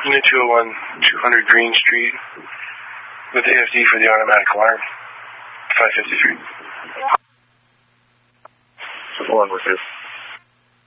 Unit 201, 200 Green Street, with AFD for the automatic alarm. 553. One with this.